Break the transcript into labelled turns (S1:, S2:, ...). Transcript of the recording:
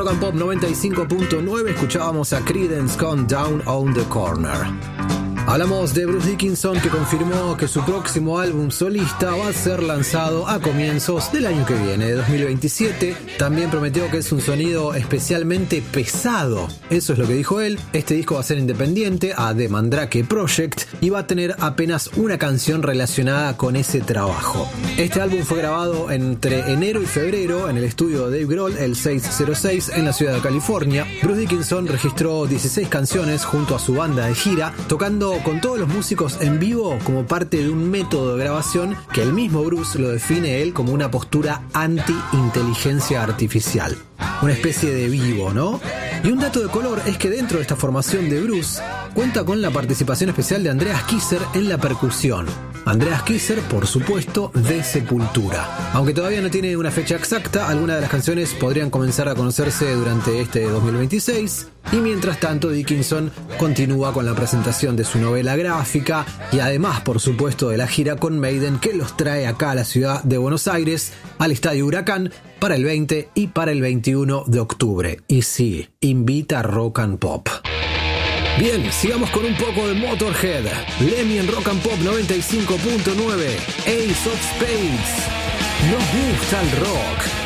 S1: Rock and Pop 95.9 escuchábamos a Creedence con Down on the Corner. Hablamos de Bruce Dickinson, que confirmó que su próximo álbum solista va a ser lanzado a comienzos del año que viene, de 2027. También prometió que es un sonido especialmente pesado. Eso es lo que dijo él. Este disco va a ser independiente a The Mandrake Project y va a tener apenas una canción relacionada con ese trabajo. Este álbum fue grabado entre enero y febrero en el estudio de Dave Grohl, el 606, en la ciudad de California. Bruce Dickinson registró 16 canciones junto a su banda de gira, tocando con todos los músicos en vivo como parte de un método de grabación que el mismo Bruce lo define él como una postura anti-inteligencia artificial. Una especie de vivo, ¿no? Y un dato de color es que dentro de esta formación de Bruce cuenta con la participación especial de Andreas Kisser en la percusión. Andreas Kisser, por supuesto, de Sepultura. Aunque todavía no tiene una fecha exacta, algunas de las canciones podrían comenzar a conocerse durante este 2026. Y mientras tanto, Dickinson continúa con la presentación de su novela gráfica y además, por supuesto, de la gira con Maiden, que los trae acá a la ciudad de Buenos Aires, al Estadio Huracán, para el 20 y para el 21 de octubre. Y sí, invita a Rock and Pop. Bien, sigamos con un poco de Motorhead. Lemmy en Rock and Pop 95.9. Ace of Spades. Nos gusta el rock.